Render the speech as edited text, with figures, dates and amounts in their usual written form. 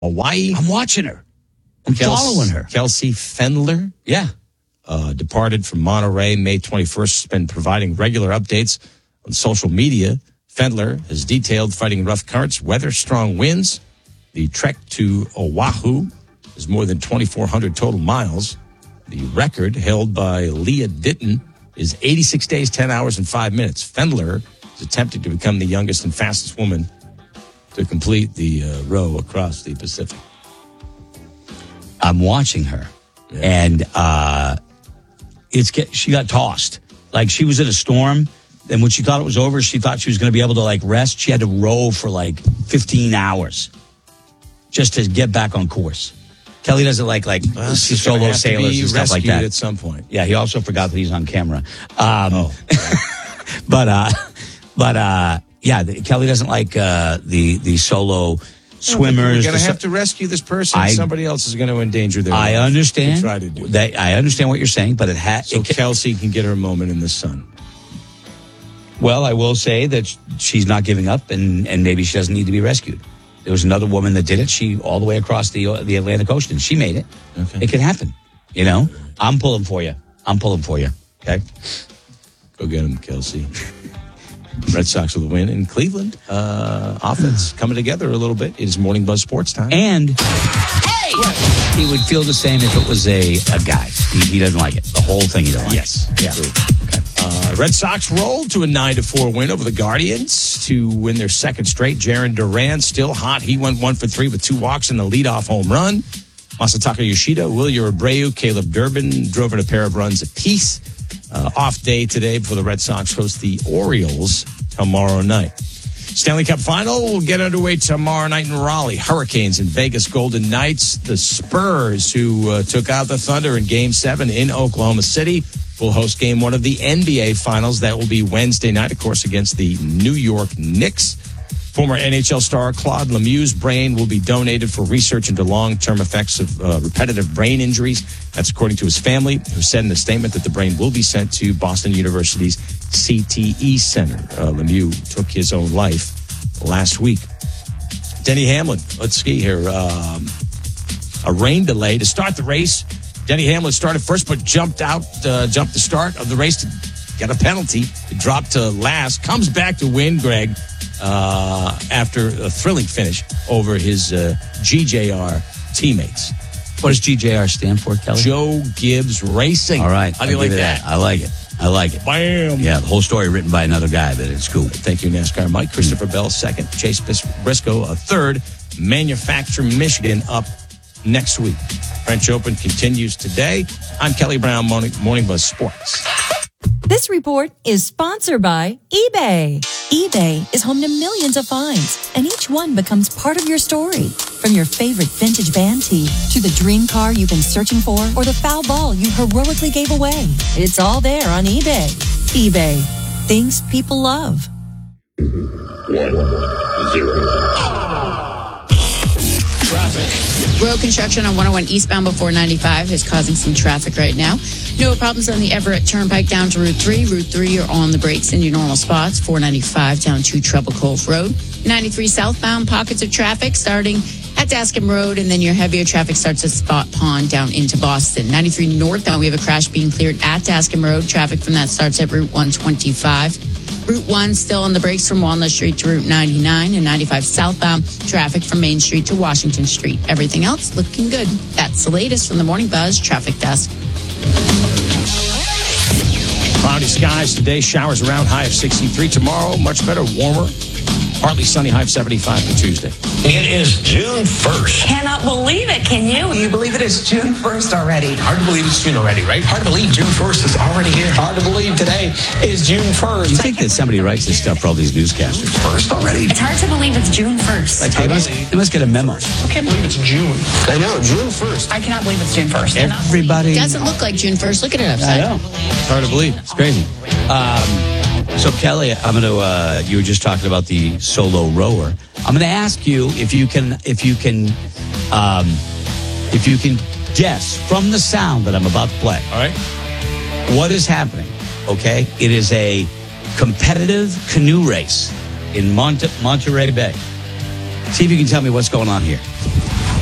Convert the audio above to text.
Hawaii. I'm watching her. I'm following her. Kelsey Fendler. Yeah. Departed from Monterey May 21st. Has been providing regular updates on social media. Fendler has detailed fighting rough currents, weather, strong winds. The trek to Oahu is more than 2,400 total miles. The record held by Leah Ditton is 86 days, 10 hours, and 5 minutes. Fendler is attempting to become the youngest and fastest woman to complete the row across the Pacific. I'm watching her, and she got tossed. Like, she was in a storm, and when she thought it was over, she thought she was going to be able to, like, rest. She had to row for, like, 15 hours just to get back on course. Kelly doesn't like solo sailors and stuff like that. At some point. Yeah, he also forgot that he's on camera. Kelly doesn't like the solo swimmers. We're going to have to rescue this person. Somebody else is going to endanger their life. I understand. Try to do that. I understand what you're saying, but Kelsey can get her moment in the sun. Well, I will say that she's not giving up, and maybe she doesn't need to be rescued. There was another woman that did it. She all the way across the Atlantic Ocean. She made it. Okay. It can happen. You know, I'm pulling for you. Okay. Go get him, Kelsey. Red Sox with a win in Cleveland. Offense coming together a little bit. It is Morning Buzz Sports time. And he would feel the same if it was a guy. He doesn't like it. The whole thing he doesn't like. Yes. Yeah. Okay. Red Sox rolled to a 9-4 win over the Guardians to win their second straight. Jarren Duran still hot. He went 1 for 3 with 2 walks and a leadoff home run. Masataka Yoshida, Wilyer Abreu, Caleb Durbin drove in a pair of runs apiece. Off day today before the Red Sox host the Orioles tomorrow night. Stanley Cup Final will get underway tomorrow night in Raleigh. Hurricanes in Vegas, Golden Knights. The Spurs, who took out the Thunder in Game 7 in Oklahoma City, will host Game 1 of the NBA Finals. That will be Wednesday night, of course, against the New York Knicks. Former NHL star Claude Lemieux's brain will be donated for research into long-term effects of repetitive brain injuries. That's according to his family, who said in a statement that the brain will be sent to Boston University's CTE Center. Lemieux took his own life last week. Denny Hamlin, let's see here. A rain delay to start the race. Denny Hamlin started first, but jumped the start of the race to get a penalty. It dropped to last. Comes back to win, Greg. After a thrilling finish over his GJR teammates. What does GJR stand for, Kelly? Joe Gibbs Racing. All right. How do you like that? I like it. Bam. Yeah, the whole story written by another guy, but it's cool. Thank you, NASCAR Mike. Christopher Bell, second. Chase Briscoe, a third. Manufacturer Michigan up next week. French Open continues today. I'm Kelly Brown, Morning Buzz Sports. This report is sponsored by eBay. eBay is home to millions of finds, and each one becomes part of your story. From your favorite vintage van tee to the dream car you've been searching for or the foul ball you heroically gave away. It's all there on eBay. eBay. Things people love. 1-0. Traffic. Road construction on 101 eastbound before 95 is causing some traffic right now. No problems on the Everett Turnpike down to Route 3. Route 3, you're on the brakes in your normal spots. 495 down to Treble Cove Road. 93 southbound, pockets of traffic starting at Daskham Road, and then your heavier traffic starts at Spot Pond down into Boston. 93 northbound, we have a crash being cleared at Daskham Road. Traffic from that starts at Route 125. Route 1 still on the brakes from Walnut Street to Route 99, and 95 southbound, traffic from Main Street to Washington Street. Everything else looking good. That's the latest from the Morning Buzz Traffic Desk. Cloudy skies today, showers around, high of 63. Tomorrow, much better, warmer. Partly sunny, high of 75 for Tuesday. It is June 1st. Cannot believe it, can you? Can you believe it is June 1st already? Hard to believe it's June already, right? Hard to believe June 1st is already here. Hard to believe today is June 1st. You think that somebody writes this stuff for all these newscasters? First already? It's hard to believe it's June 1st. Like they must get a memo. I can't believe it's June. I know, June 1st. I cannot believe it's June 1st. Everybody. Doesn't look like June 1st. Look at it upside. I know. It's hard to believe. It's crazy. So Kelly, I'm going to. You were just talking about the solo rower. I'm going to ask you if you can guess from the sound that I'm about to play. All right. What is happening? Okay, it is a competitive canoe race in Monterey Bay. See if you can tell me what's going on here.